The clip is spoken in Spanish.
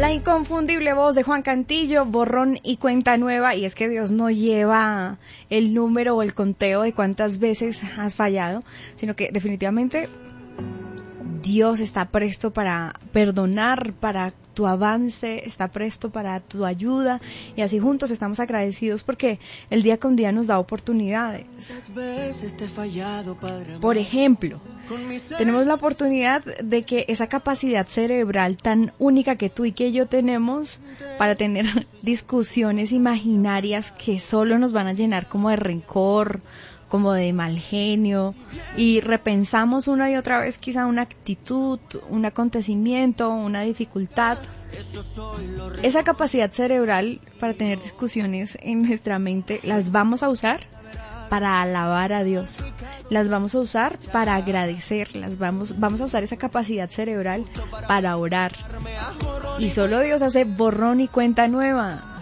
La inconfundible voz de Juan Cantillo, borrón y cuenta nueva. Y es que Dios no lleva el número o el conteo de cuántas veces has fallado, sino que definitivamente Dios está presto para perdonar, para tu avance, está presto para tu ayuda, y así juntos estamos agradecidos porque el día con día nos da oportunidades. Por ejemplo, tenemos la oportunidad de que esa capacidad cerebral tan única que tú y que yo tenemos para tener discusiones imaginarias que solo nos van a llenar como de rencor, como de mal genio, y repensamos una y otra vez quizá una actitud, un acontecimiento, una dificultad. Esa capacidad cerebral para tener discusiones en nuestra mente las vamos a usar para alabar a Dios, las vamos a usar para agradecer, vamos a usar esa capacidad cerebral para orar. Y solo Dios hace borrón y cuenta nueva.